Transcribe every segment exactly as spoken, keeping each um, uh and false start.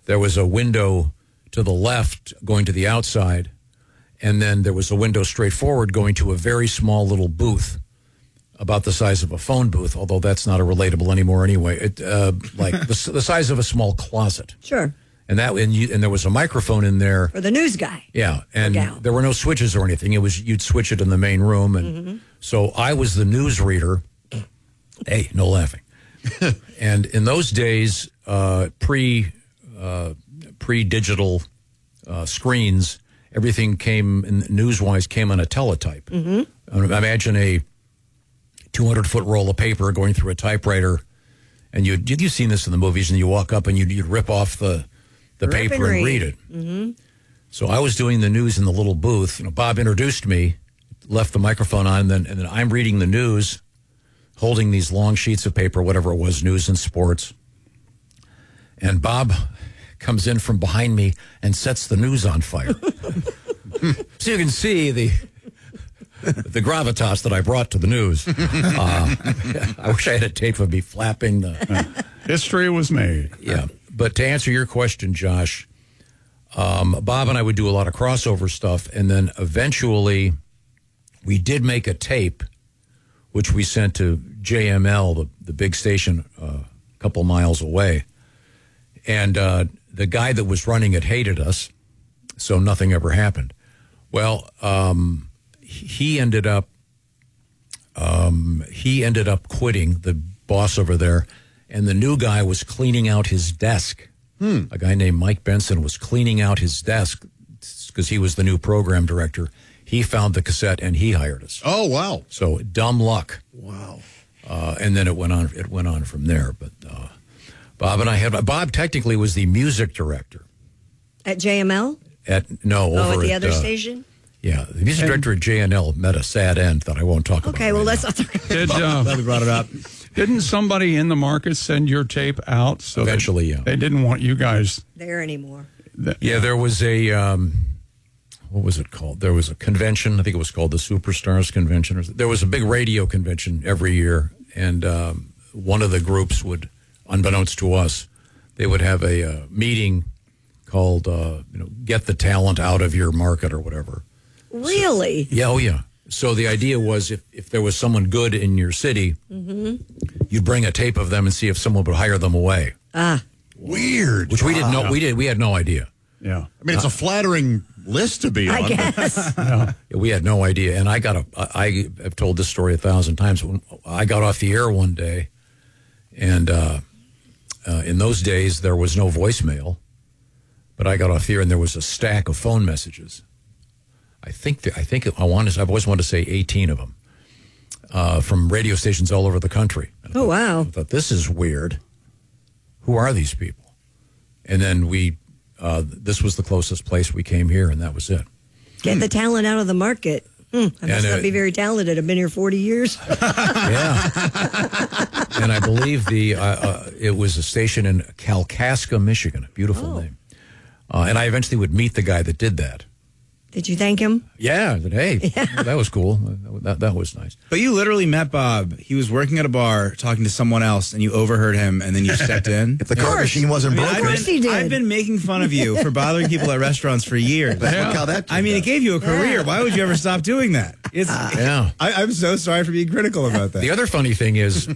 there was a window to the left going to the outside, and then there was a window straight forward going to a very small little booth about the size of a phone booth, although that's not a relatable anymore anyway. It, uh, like the, the size of a small closet. Sure. And that and, you, and there was a microphone in there. For the news guy. Yeah, and there were no switches or anything. It was you'd switch it in the main room. And mm-hmm. so I was the news reader. Hey, no laughing. And in those days, uh, pre, uh, pre-digital uh, screens, everything came, in, news-wise, came on a teletype. Mm-hmm. Imagine a two hundred foot roll of paper going through a typewriter, and you'd, you've seen this in the movies, and you walk up and you'd, you'd rip off the, the rip paper and read, and read it. Mm-hmm. So I was doing the news in the little booth. You know, Bob introduced me, left the microphone on, and then, and then I'm reading the news, holding these long sheets of paper, whatever it was, news and sports. And Bob comes in from behind me and sets the news on fire. So you can see the the gravitas that I brought to the news. Uh, I wish I had a tape of me flapping. The, History was made. Yeah. But to answer your question, Josh, um, Bob and I would do a lot of crossover stuff, and then eventually we did make a tape, which we sent to J M L, the, the big station uh, a couple miles away. And uh, the guy that was running it hated us, so nothing ever happened. Well, um, he ended up um, he ended up quitting, the boss over there, and the new guy was cleaning out his desk. Hmm. A guy named Mike Benson was cleaning out his desk because he was the new program director. He found the cassette and he hired us. Oh, wow. So dumb luck. Wow. Uh, and then it went on. It went on from there. But uh, Bob and I had. Bob technically was the music director at J M L. At no, over oh, at the at, other uh, station. Yeah, the music and, director at J N L met a sad end that I won't talk about. Okay, well, right let's now. not. Did uh, Glad we brought it up. Didn't somebody in the market send your tape out? So Eventually, they, yeah. They didn't want you guys there anymore. That, yeah, there was a. Um, What was it called? There was a convention. I think it was called the Superstars Convention. Or there was a big radio convention every year, and um, one of the groups would, unbeknownst to us, they would have a uh, meeting called, uh, you know, "Get the Talent Out of Your Market" or whatever. Really? So, yeah. Oh, yeah. So the idea was, if, if there was someone good in your city, mm-hmm. you'd bring a tape of them and see if someone would hire them away. Ah, weird. Which we didn't know. We did. We had no idea. Yeah. I mean, it's a flattering list to be on. I guess. Yeah, we had no idea. And I got a, I have told this story a thousand times. When I got off the air one day, and uh, uh, in those days, there was no voicemail, but I got off the air and there was a stack of phone messages. I think, the, I think I wanted, I've always wanted to say eighteen of them uh, from radio stations all over the country. And Oh, I thought, wow. I thought, this is weird. Who are these people? And then we, Uh, this was the closest place we came here, and that was it. Get the talent out of the market. Hmm, I must And, uh, not be very talented. I've been here forty years. Yeah. And I believe the uh, uh, it was a station in Kalkaska, Michigan, a beautiful Oh. name. Uh, and I eventually would meet the guy that did that. Did you thank him? Yeah, I said, hey, well, that was cool. That, that was nice. But you literally met Bob. He was working at a bar talking to someone else, and you overheard him, and then you stepped in. If the card machine wasn't I mean, broken. I've course he been, did. I've been making fun of you for bothering people at restaurants for years. That's what- how that I mean, it gave you a career. Why would you ever stop doing that? It's, Yeah. I, I'm so sorry for being critical about that. The other funny thing is,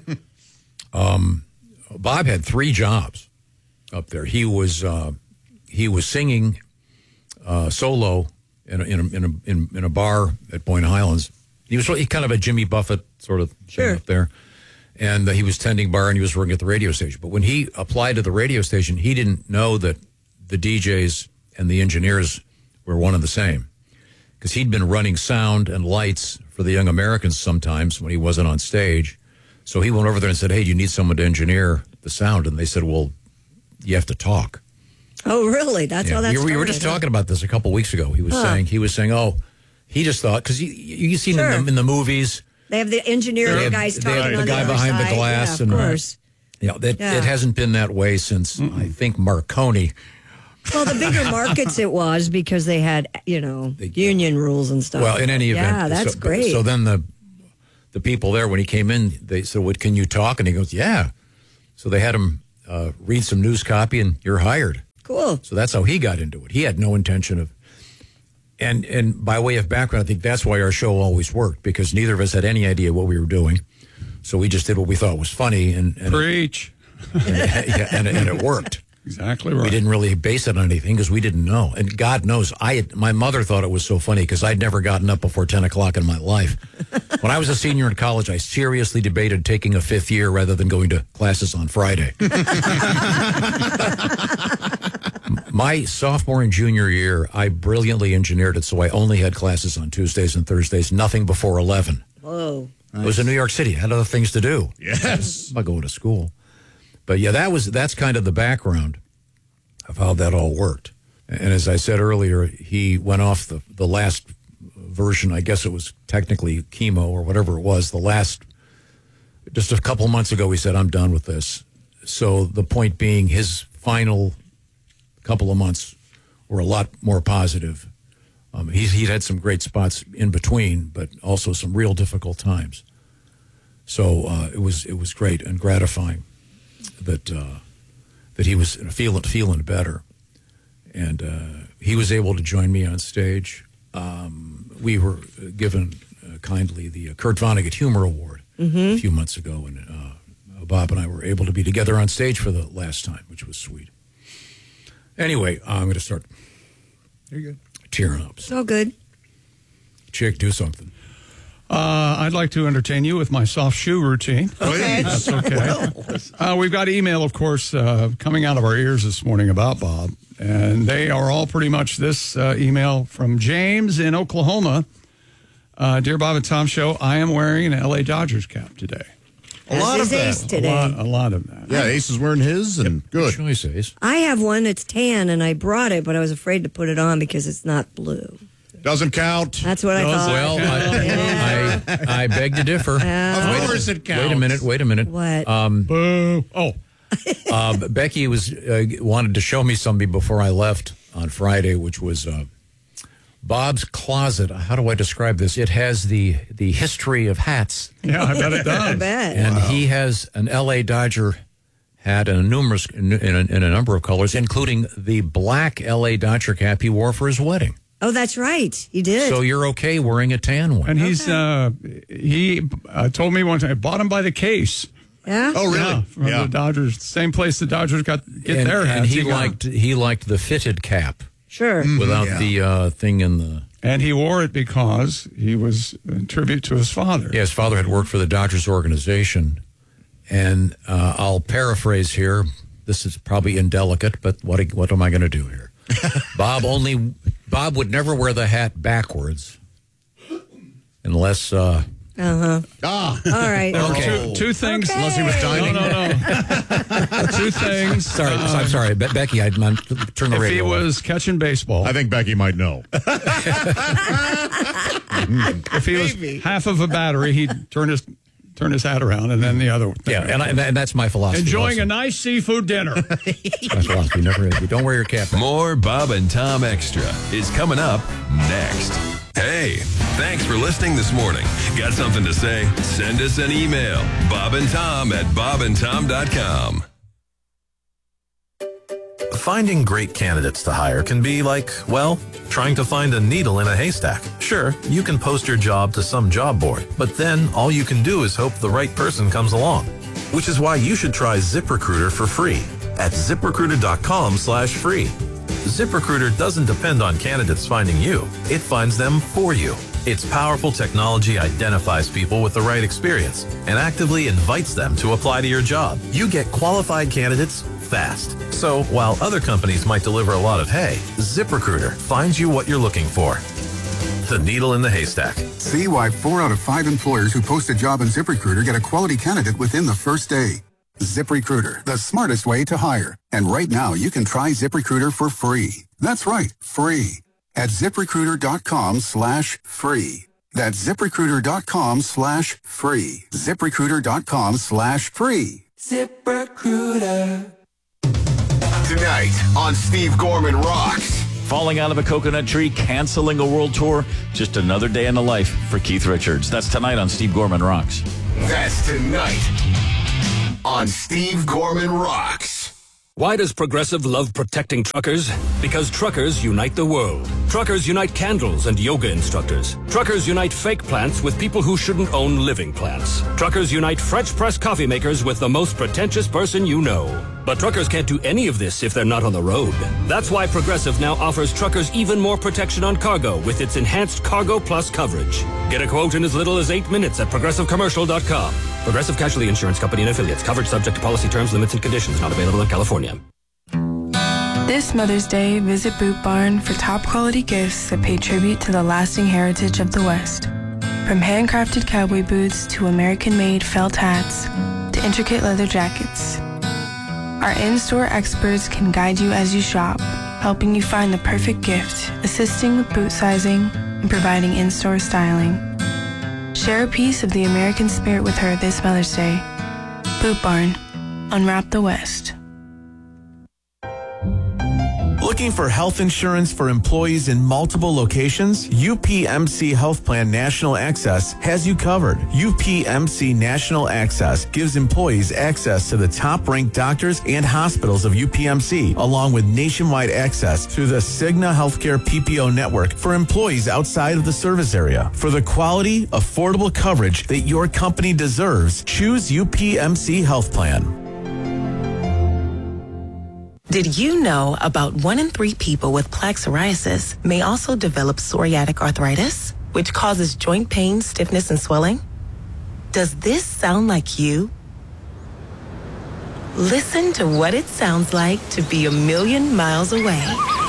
um, Bob had three jobs up there. He was uh, he was singing uh, solo in a, in, a, in, a, in, in a bar at Boyne Highlands. He was really kind of a Jimmy Buffett sort of thing Sure. up there. And uh, he was tending bar and he was working at the radio station. But when he applied to the radio station, he didn't know that the D Js and the engineers were one and the same. Because he'd been running sound and lights for the Young Americans sometimes when he wasn't on stage. So he went over there and said, hey, do you need someone to engineer the sound? And they said, well, you have to talk. Oh, really? That's Yeah. how that's we, we were just talking about this a couple weeks ago. He was Huh. saying, he was saying, oh, he just thought, because you, you seen Sure. in, the, in the movies, They have the engineer They have- guys they talking have the on guy the other behind the side. glass Yeah, of and- course. you know, that Yeah. it hasn't been that way since, I think, Marconi. Well, the bigger markets it was because they had, you know, union rules and stuff. Well, in any event. Yeah, that's so, great. So then the the people there, when he came in, they said, what, can you talk? And he goes, yeah. So they had him uh, read some news copy and you're hired. Cool. So that's how he got into it. He had no intention of. And and by way of background, I think that's why our show always worked, because neither of us had any idea what we were doing. So we just did what we thought was funny. And, and Preach. It, and, it, and, it, and it worked. Exactly right. We didn't really base it on anything because we didn't know. And God knows, I had, my mother thought it was so funny because I'd never gotten up before ten o'clock in my life. When I was a senior in college, I seriously debated taking a fifth year rather than going to classes on Friday. My sophomore and junior year, I brilliantly engineered it so I only had classes on Tuesdays and Thursdays, nothing before eleven. Whoa. Nice. It was in New York City. I had other things to do. Yes. I go to school. But yeah, that was that's kind of the background of how that all worked. And as I said earlier, he went off the, the last version, I guess it was technically chemo or whatever it was, the last, just a couple months ago, he said, I'm done with this. So the point being, his final couple of months were a lot more positive. Um, he, he'd had some great spots in between, but also some real difficult times. So uh, it was it was great and gratifying that uh, that he was feeling feeling better, and uh, he was able to join me on stage. Um, we were given uh, kindly the Kurt Vonnegut Humor Award mm-hmm. a few months ago, and uh, Bob and I were able to be together on stage for the last time, which was sweet. Anyway, I'm going to start. There you go. Tearing up. So good. Chick, do something. Uh, I'd like to entertain you with my soft shoe routine. Okay. That's okay. Uh, we've got email, of course, uh, coming out of our ears this morning about Bob, and they are all pretty much this uh, email from James in Oklahoma. Uh, Dear Bob and Tom Show, I am wearing an L A Dodgers cap today. A lot of that. Ace today. A lot, a lot of that. Yeah, Ace is wearing his, and good. Choice, Ace. I have one that's tan, and I brought it, but I was afraid to put it on because it's not blue. Doesn't count. That's what I Does thought. Well, I, I, I beg to differ. Uh, Of wait, course a, it counts. wait a minute, wait a minute. What? Um, Boo. Oh, uh, Becky was uh, wanted to show me something before I left on Friday, which was uh, Bob's closet. How do I describe this? It has the, the history of hats. yeah, I bet it I does. bet. And he has an L A Dodger hat in a numerous in a, in a number of colors, including the black L A Dodger cap he wore for his wedding. Oh, that's right. He did. So you're okay wearing a tan one. And he's uh, he uh, told me one time, I bought him by the case. yeah? Oh, really? Yeah, from Yeah. the Dodgers, same place the Dodgers got get and, their and hats. he got- liked he liked the fitted cap Sure. without yeah. the uh, thing in the. And he wore it because he was in tribute to his father. Yeah, his father had worked for the Dodgers organization, and uh, I'll paraphrase here. This is probably indelicate, but what what am I going to do here? Bob only Bob would never wear the hat backwards, unless. Uh, Uh-huh. Ah. All right. Okay. Two, two things. Okay. Unless he was dining. No, no, no. Two things. sorry, Uh, I'm sorry, Be- Becky. I'd man, turn the if radio. he off. was catching baseball, I think Becky might know. if he was half of a battery, he'd turn his turn his hat around, and then the other. Yeah, and, I, and that's my philosophy. Enjoying also. a nice seafood dinner. My philosophy. Never, you don't wear your cap. More Bob and Tom Extra is coming up next. Hey, thanks for listening this morning. Got something to say? Send us an email. Bob and Tom at bob and tom dot com. Finding great candidates to hire can be like, well, trying to find a needle in a haystack. Sure, you can post your job to some job board, but then all you can do is hope the right person comes along. Which is why you should try ZipRecruiter for free at ziprecruiter.com slash free. ZipRecruiter doesn't depend on candidates finding you. It finds them for you. Its powerful technology identifies people with the right experience and actively invites them to apply to your job. You get qualified candidates fast. So while other companies might deliver a lot of hay, ZipRecruiter finds you what you're looking for. The needle in the haystack. See why four out of five employers who post a job on ZipRecruiter get a quality candidate within the first day. ZipRecruiter, the smartest way to hire. And right now, you can try ZipRecruiter for free. That's right, free. At ZipRecruiter.com slash free. That's ZipRecruiter.com slash free. ZipRecruiter.com slash free. ZipRecruiter. Tonight on Steve Gorman Rocks. Falling out of a coconut tree, canceling a world tour, just another day in the life for Keith Richards. That's tonight on Steve Gorman Rocks. That's tonight on Steve Gorman Rocks. Why does Progressive love protecting truckers? Because truckers unite the world. Truckers unite candles and yoga instructors. Truckers unite fake plants with people who shouldn't own living plants. Truckers unite French press coffee makers with the most pretentious person you know. But truckers can't do any of this if they're not on the road. That's why Progressive now offers truckers even more protection on cargo with its enhanced Cargo Plus coverage. Get a quote in as little as eight minutes at progressive commercial dot com. Progressive Casualty Insurance Company and affiliates. Coverage subject to policy terms, limits, and conditions. Not available in California. This Mother's Day, visit Boot Barn for top quality gifts that pay tribute to the lasting heritage of the West. From handcrafted cowboy boots to American-made felt hats to intricate leather jackets. Our in-store experts can guide you as you shop, helping you find the perfect gift, assisting with boot sizing, and providing in-store styling. Share a piece of the American spirit with her this Mother's Day. Boot Barn. Unwrap the West. Looking for health insurance for employees in multiple locations? U P M C Health Plan National Access has you covered. U P M C National Access gives employees access to the top-ranked doctors and hospitals of U P M C, along with nationwide access through the Cigna Healthcare P P O network for employees outside of the service area. For the quality, affordable coverage that your company deserves, choose U P M C Health Plan. Did you know about one in three people with plaque psoriasis may also develop psoriatic arthritis, which causes joint pain, stiffness, and swelling? Does this sound like you? Listen to what it sounds like to be a million miles away.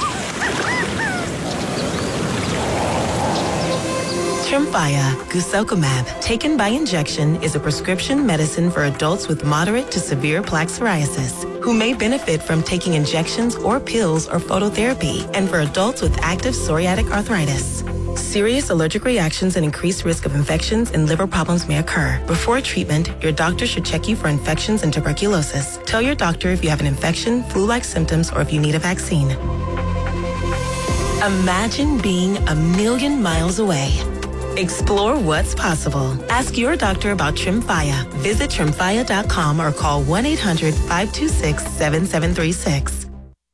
Tremfya guselkumab, taken by injection, is a prescription medicine for adults with moderate to severe plaque psoriasis who may benefit from taking injections or pills or phototherapy, and for adults with active psoriatic arthritis. Serious allergic reactions and increased risk of infections and liver problems may occur. Before treatment, your doctor should check you for infections and tuberculosis. Tell your doctor if you have an infection, flu-like symptoms, or if you need a vaccine. Imagine being a million miles away. Explore what's possible. Ask your doctor about Tremfya. Visit tremfya dot com or call one eight hundred five two six seven seven three six.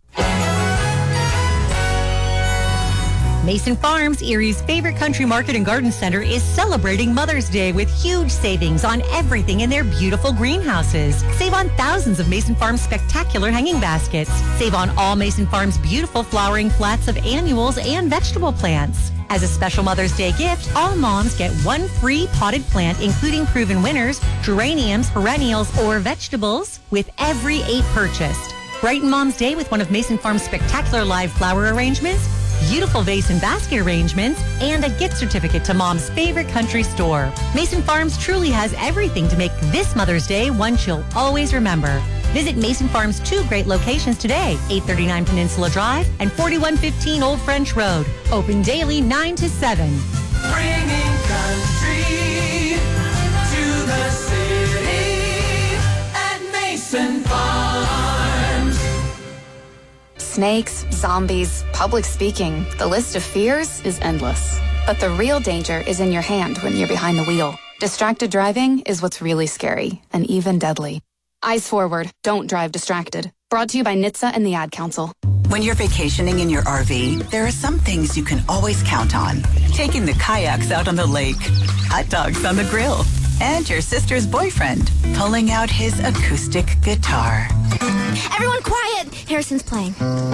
Mason Farms, Erie's favorite country market and garden center, is celebrating Mother's Day with huge savings on everything in their beautiful greenhouses. Save on thousands of Mason Farms spectacular hanging baskets. Save on all Mason Farms beautiful flowering flats of annuals and vegetable plants. As a special Mother's Day gift, all moms get one free potted plant, including proven winners, geraniums, perennials, or vegetables, with every eight purchased. Brighten Mom's Day with one of Mason Farms' spectacular live flower arrangements, beautiful vase and basket arrangements, and a gift certificate to Mom's favorite country store. Mason Farms truly has everything to make this Mother's Day one she'll always remember. Visit Mason Farms' two great locations today, eight thirty-nine Peninsula Drive and forty-one fifteen Old French Road. Open daily nine to seven. Bringing country to the city at Mason Farms. Snakes, zombies, public speaking. The list of fears is endless. But the real danger is in your hand when you're behind the wheel. Distracted driving is what's really scary and even deadly. Eyes forward. Don't drive distracted. Brought to you by N H T S A and the Ad Council. When you're vacationing in your R V, there are some things you can always count on. Taking the kayaks out on the lake, hot dogs on the grill, and your sister's boyfriend pulling out his acoustic guitar. Everyone quiet! Harrison's playing.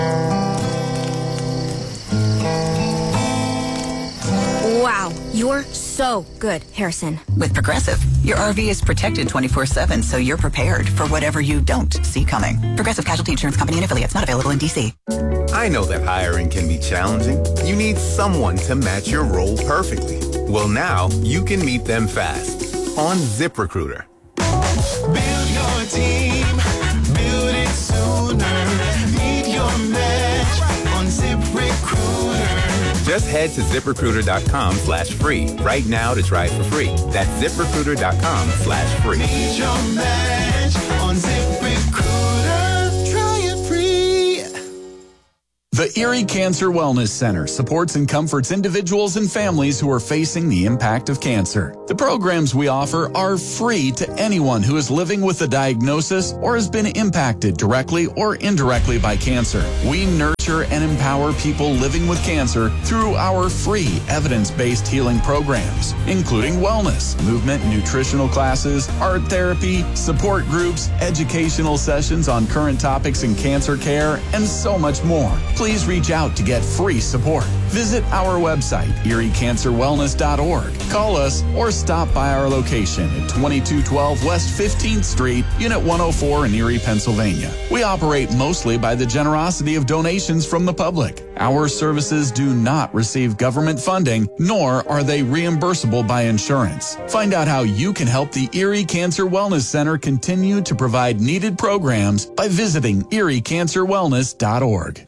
Wow, you're so good, Harrison. With Progressive, your R V is protected twenty-four seven, so you're prepared for whatever you don't see coming. Progressive Casualty Insurance Company and affiliates, not available in D C. I know that hiring can be challenging. You need someone to match your role perfectly. Well, now you can meet them fast on ZipRecruiter. Build your team, build it sooner. Meet your match on ZipRecruiter. Just head to ZipRecruiter.com slash free right now to try it for free. That's ZipRecruiter.com slash free. Meet your match on ZipRecruiter. Try it free. The Erie Cancer Wellness Center supports and comforts individuals and families who are facing the impact of cancer. The programs we offer are free to anyone who is living with a diagnosis or has been impacted directly or indirectly by cancer. We nurture and empower people living with cancer through our free evidence-based healing programs, including wellness, movement and nutritional classes, art therapy, support groups, educational sessions on current topics in cancer care, and so much more. Please reach out to get free support. Visit our website, erie cancer wellness dot org. Call us or stop by our location at twenty-two twelve West fifteenth Street, Unit one oh four in Erie, Pennsylvania. We operate mostly by the generosity of donations from the public. Our services do not receive government funding, nor are they reimbursable by insurance. Find out how you can help the Erie Cancer Wellness Center continue to provide needed programs by visiting erie cancer wellness dot org.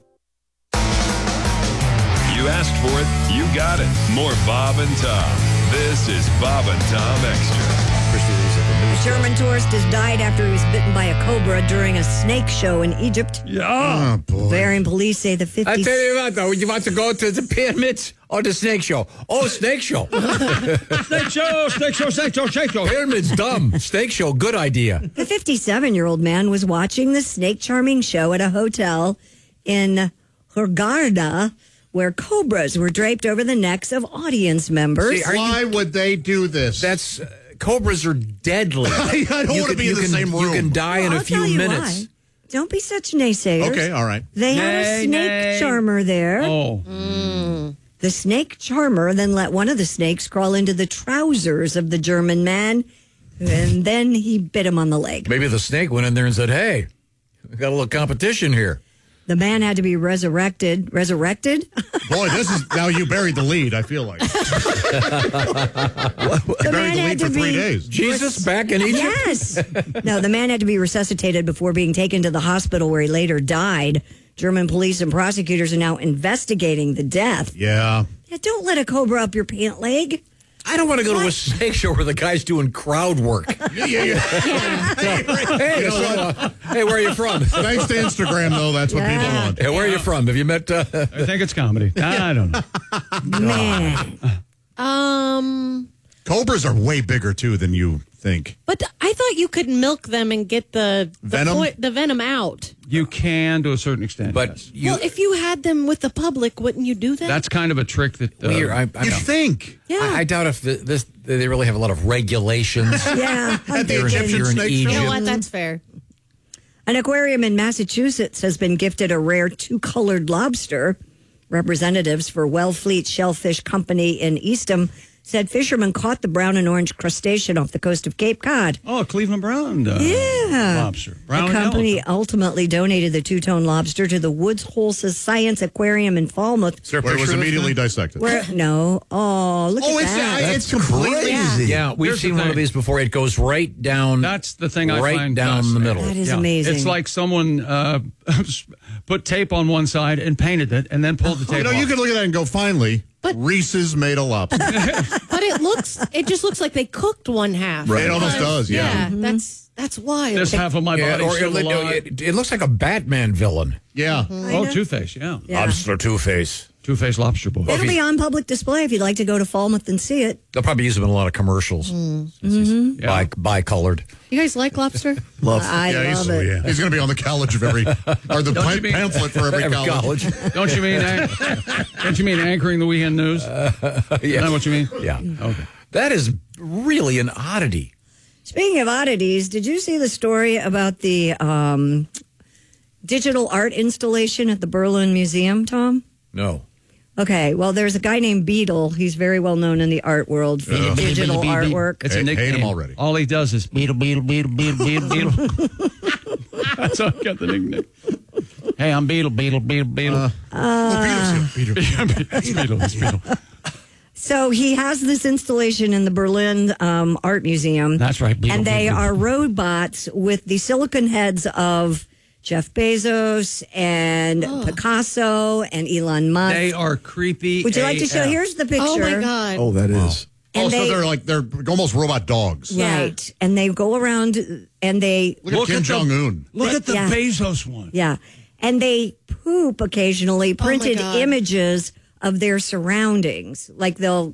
You asked for it, you got it. More Bob and Tom. This is Bob and Tom Extra. A German tourist has died after he was bitten by a cobra during a snake show in Egypt. Yeah. Oh, boy. Bavarian police say the fifty. I tell you what, though, you want to go to the pyramids or the snake show? Oh, snake show. Snake show, snake show, snake show, snake show. Pyramids, dumb. Snake show, good idea. The fifty-seven-year-old man was watching the snake charming show at a hotel in Hurghada, where cobras were draped over the necks of audience members. See, why you, would they do this? That's uh, cobras are deadly. I don't you want to be in the can, same room. You can die well, in a I'll few tell you minutes. Why. Don't be such naysayers. Okay, all right. They nay, had a snake nay. charmer there. Oh. Mm. The snake charmer then let one of the snakes crawl into the trousers of the German man, and then he bit him on the leg. Maybe the snake went in there and said, hey, we got a little competition here. The man had to be resurrected. Resurrected? Boy, this is now you buried the lead, I feel like. You buried the lead for three days. Jesus back in Egypt? Yes. No, the man had to be resuscitated before being taken to the hospital where he later died. German police and prosecutors are now investigating the death. Yeah. Yeah, don't let a cobra up your pant leg. I don't want to go what? to a snake show where the guy's doing crowd work. Yeah, yeah, yeah. hey, you know so, uh, hey, where are you from? Thanks to Instagram, though, that's what Yeah. people want. Hey, where are you from? Have you met... Uh, I think it's comedy. I don't know. Man. Um, Cobras are way bigger, too, than you think. but I thought you could milk them and get the the Venom? poi- the venom out. You can to a certain extent. but yes. you... well, if you had them with the public, wouldn't you do that? That's kind of a trick that. Uh, Weird. I, I, You'd know. think. yeah. I, I doubt if th- this they really have a lot of regulations. Yeah. I'm At the thinking- Egyptian You're in snake Egypt. you show. know what? That's fair. An aquarium in Massachusetts has been gifted a rare two-colored lobster. Representatives for Wellfleet Shellfish Company in Eastham said fishermen caught the brown and orange crustacean off the coast of Cape Cod. Oh, Cleveland Brown. Uh, Yeah. Lobster. Brown the and company yellow. ultimately donated the two-tone lobster to the Woods Hole Science Aquarium in Falmouth. Is there a Where it was picture of this immediately now? dissected. Where, no. Oh, look Oh, at it's, that. uh, it's completely. Crazy. Yeah, we've Here's the seen one of thing. these before. It goes right down. That's the thing I right find down the fascinating. middle. That is amazing. It's like someone uh, put tape on one side and painted it and then pulled the tape You know, off. you could look at that and go, finally, But- Reese's made a lobster. But it looks, it just looks like they cooked one half. Right. It almost does, yeah. Yeah, Mm-hmm. that's that's wild. This half of my Yeah, body or still it, alive. it, it looks like a Batman villain. Yeah. Oh, Two-Face, yeah. Yeah. Lobster Two-Face. Two-Face Lobster Boy. It'll be on public display if you'd like to go to Falmouth and see it. They'll probably use them in a lot of commercials. Mm-hmm. Bi- Bicolored. You guys like lobster? Love. I yeah, love he's, it. yeah. He's going to be on the college of every, or the Don't pa- you mean- pamphlet for every, Every college. college. Don't you mean an- don't you mean anchoring the weekend news? Yeah. Is that what you mean? Yeah. Okay. That is really an oddity. Speaking of oddities, did you see the story about the um, digital art installation at the Berlin Museum, Tom? No. Okay, well, there's a guy named Beetle. He's very well known in the art world for Yeah. digital artwork. It's a Hate- nickname. hate him already. All he does is beetle, beetle, beetle, beetle, beetle, beetle. That's how I got the nickname. Hey, I'm Beetle, Beetle, Beetle, Beetle. Uh, oh, Peter, Peter. It's Beetle, it's Beetle. So he has this installation in the Berlin um, Art Museum. That's right, Beetle, and they Beetle. are robots with the silicon heads of Jeff Bezos and Picasso and Elon Musk. They are creepy. Would you like to A show? F. Here's the picture. Oh my god! Oh, that is. And oh, so they- they're like, they're almost robot dogs. Right. And they go around and they. Look at Kim the- Jong-un. Look at the Yeah. Bezos one. Yeah. And they poop occasionally, Oh, my printed God. images of their surroundings. Like they'll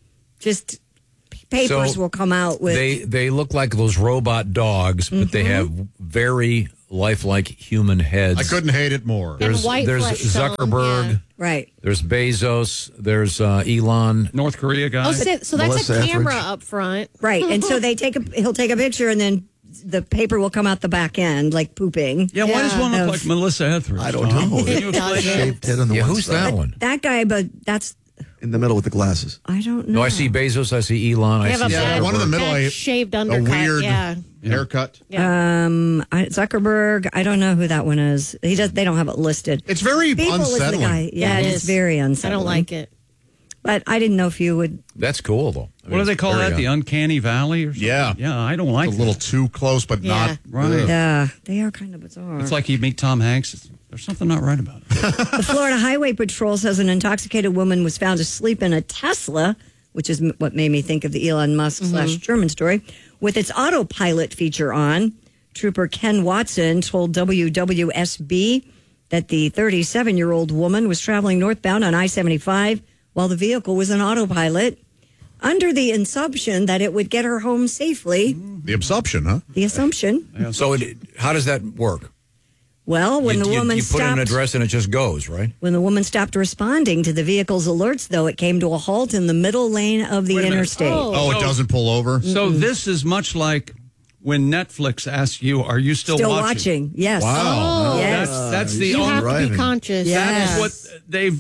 just, papers So will come out with. They they look like those robot dogs, but they have very lifelike human heads. I couldn't hate it more. There's white there's flesh tone, Zuckerberg. yeah. Right. There's Bezos. There's uh, Elon. North Korea guy. Oh, so, so that's Melissa a camera Etheridge. up front. Right. And so they take a, he'll take a picture and then the paper will come out the back end, like pooping. Yeah, why does one look Of- like Melissa Etheridge? I don't Tom? know. Can you explain that? Shaved head on the Yeah, one who's side. that one? That guy, but that's, In the middle with the glasses. I don't know. No, I see Bezos. I see Elon. They I have see a bad, Yeah, one in the middle, bad a- shaved A undercut. weird yeah. haircut. Um, I- Zuckerberg. I don't know who that one is. He does. They don't have it listed. It's very People is the unsettling. guy. Yeah, Yeah, it it is. is very I unsettling. don't like it. But I didn't know if you would. That's cool though. I What mean, do they it's call very, that? The uh, uncanny valley or something? Yeah. Yeah, I don't like a little that. too close, but Yeah. not Right. Yeah, they are kind of bizarre. It's like you meet Tom Hanks. It's- There's something not right about it. The Florida Highway Patrol says an intoxicated woman was found asleep in a Tesla, which is m- what made me think of the Elon Musk slash German story, with its autopilot feature on. Trooper Ken Watson told W W S B that the thirty-seven-year-old woman was traveling northbound on I seventy-five while the vehicle was on autopilot, under the assumption that it would get her home safely. the assumption, huh? The assumption. So it, how does that work? Well, when you, the you- woman you put in an stopped, address and it just goes, right? when the woman stopped responding to the vehicle's alerts, though, it came to a halt in the middle lane of the Wait a minute. interstate. Oh, it doesn't pull over? So this is much like when Netflix asks you, "Are you still, Still watching?" watching. Yes. Wow. Oh, Yes. That's that's the you only. have to driving. be conscious. Yes. That's what they've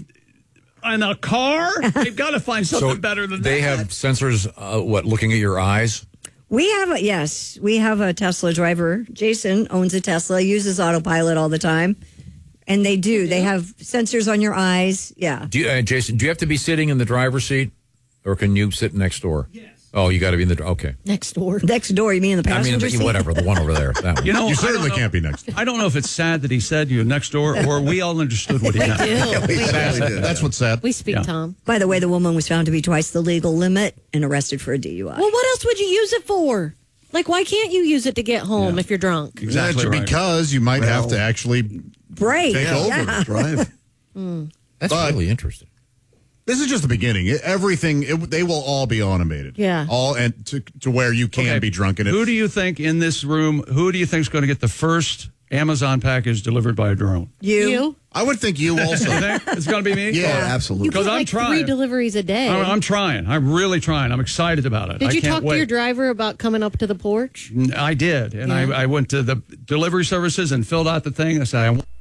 in a car. They've got to find something So better than they that. have sensors. Uh, what? Looking at your eyes. We have a, yes, we have a Tesla driver. Jason owns a Tesla, uses autopilot all the time. And they do. They have sensors on your eyes. Yeah. Do you, uh, Jason? Do you have to be sitting in the driver's seat, or can you sit next door? Yes. Oh, you got to be in the. Okay. Next door. Next door, you mean in the I mean, passenger seat? whatever. The one over there. That one. You know, You I certainly don't know- can't be next. I don't know if it's sad that he said you next door, or we all understood what he meant. Ew. We, That's what's sad. we speak, Yeah. Tom. By the way, the woman was found to be twice the legal limit and arrested for a D U I. Well, what else would you use it for? Like, why can't you use it to get home if you're drunk? Exactly Yeah, right. Because you might have Well- to actually Break. take over. Yeah. Drive. That's But- really interesting. This is just the beginning. It- everything, it, they will all be automated. Yeah. All and to, to where you can Okay. be drunk in it. Who do you think in this room? Who do you think is going to get the first Amazon package delivered by a drone? You. You? I would think you also. You think it's going to be me? Yeah. Oh, absolutely. You Because get I'm like trying. three deliveries a day. I'm, I'm trying. I'm really trying. I'm excited about it. Did I you can't talk wait. to your driver about coming up to the porch? I did, and Yeah. I, I went to the delivery services and filled out the thing. I said, I want